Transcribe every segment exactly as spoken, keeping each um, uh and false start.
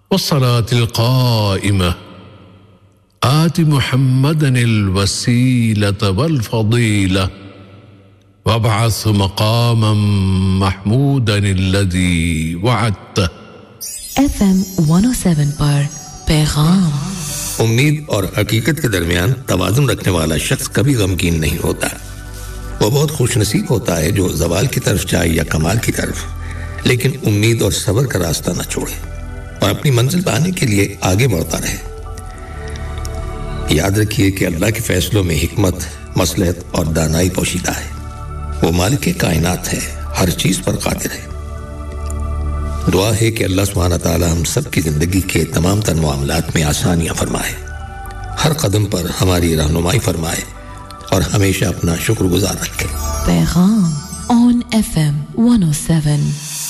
वस्सलातिल क़ाइमा आति मुहम्मदनिल वसीलत वल फ़दीला वबअस मक़ामम महमूदनिल्लज़ी वअदत। FM one oh seven पर पैगाम। उम्मीद और हकीकत के दरमियान तवाज़ुन रखने वाला शख्स कभी गमगीन नहीं होता। वो बहुत खुशनसीब होता है जो ज़वाल की तरफ जाए या कमाल की तरफ, लेकिन उम्मीद और सब्र का रास्ता न छोड़े और अपनी मंजिल पाने के लिए आगे बढ़ता रहे। याद रखिए कि अल्लाह के फैसलों में हिकमत, मसलहत और दानाई पोशीदा है। वो मालिक कायनात है, हर चीज पर कादिर है। दुआ है कि अल्लाह सुब्हानहू व तआला हम सब की जिंदगी के तमाम तर मामलात में आसानियां फरमाए, हर कदम पर हमारी रहनुमाई फरमाए और हमेशा अपना शुक्रगुजार रखे। पैगाम on FM one oh seven।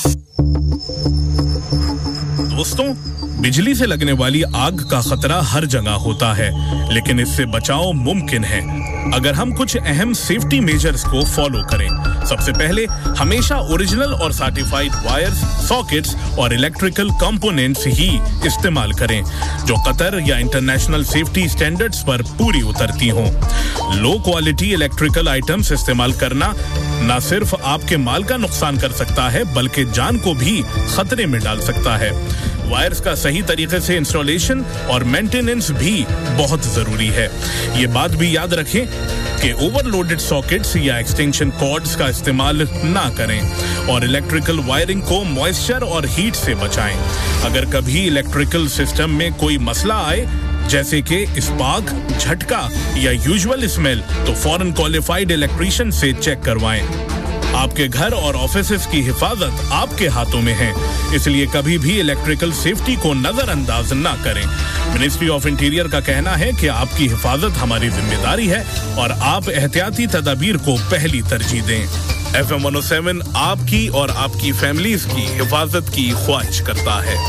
दोस्तों, बिजली से लगने वाली आग का खतरा हर जगह होता है, लेकिन इससे बचाव मुमकिन है अगर हम कुछ अहम सेफ्टी मेजर्स को फॉलो करें। सबसे पहले हमेशा ओरिजिनल और सर्टिफाइड वायर्स, सॉकेट्स और इलेक्ट्रिकल कंपोनेंट्स ही इस्तेमाल करें जो कतर या इंटरनेशनल सेफ्टी स्टैंडर्ड्स पर पूरी उतरती हों। लो क्वालिटी इलेक्ट्रिकल आइटम्स इस्तेमाल करना न सिर्फ आपके माल का नुकसान कर सकता है बल्कि जान को भी खतरे में डाल सकता है। वायर्स का सही तरीके से इंस्टॉलेशन और मेंटेनेंस भी बहुत जरूरी है। ये बात भी याद रखें कि ओवरलोडेड सॉकेट्स या एक्सटेंशन कॉर्ड्स का इस्तेमाल ना करें और इलेक्ट्रिकल वायरिंग को मॉइस्चर और हीट से बचाएं। अगर कभी इलेक्ट्रिकल सिस्टम में कोई मसला आए जैसे कि स्पार्क, झटका या यूजुअल स्मेल, तो फौरन क्वालिफाइड इलेक्ट्रीशियन से चेक करवाएं। आपके घर और ऑफिसेज की हिफाजत आपके हाथों में है, इसलिए कभी भी इलेक्ट्रिकल सेफ्टी को नजरअंदाज ना करें। मिनिस्ट्री ऑफ इंटीरियर का कहना है कि आपकी हिफाजत हमारी जिम्मेदारी है और आप एहतियाती तदाबीर को पहली तरजीह दें। एफएम one oh seven आपकी और आपकी फैमिलीज की हिफाजत की ख्वाहिश करता है।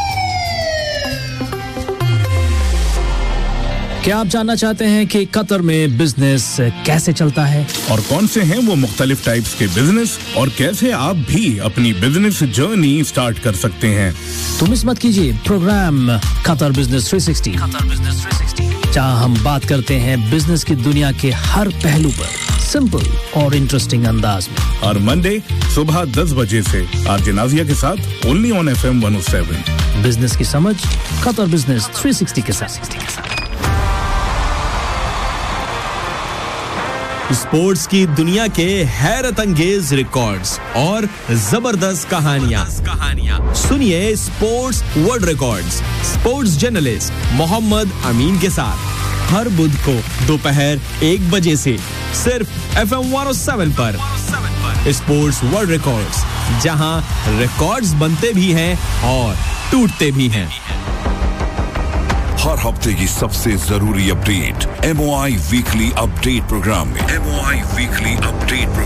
क्या आप जानना चाहते हैं कि कतर में बिजनेस कैसे चलता है और कौन से हैं वो मुख्तलिफ टाइप्स के बिजनेस और कैसे आप भी अपनी बिजनेस जर्नी स्टार्ट कर सकते हैं? तो मिस मत कीजिए programme Qatar business three sixty, Qatar business three sixty, जहां हम बात करते हैं बिजनेस की दुनिया के हर पहलू पर सिंपल और इंटरेस्टिंग अंदाज में। और मंडे सुबह दस बजे से आरजे नाजिया के साथ only on FM one oh seven। Business की समझ कतर बिजनेस three sixty के साथ। स्पोर्ट्स की दुनिया के हैरत अंगेज रिकॉर्ड्स और जबरदस्त कहानियां कहानियां सुनिए sports world records sports journalist Mohammad अमीन के साथ हर बुध को दोपहर एक बजे से सिर्फ एफएम one oh seven पर स्पोर्ट्स वर्ल्ड रिकॉर्ड्स, जहां रिकॉर्ड्स बनते भी हैं और टूटते भी हैं। हर हफ्ते की सबसे जरूरी update MOI weekly update programme में एमओआई वीकली अपडेट